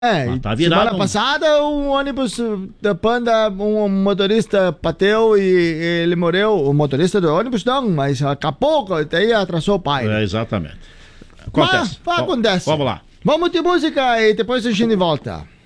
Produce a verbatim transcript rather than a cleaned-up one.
É, Mas tá virado semana um- passada um ônibus da Panda, um motorista bateu e ele morreu. O motorista do ônibus não, mas acabou, daí atrasou o pai. É, exatamente. Acontece. Mas, acontece. Vamos lá. Vamos de música e depois a gente volta.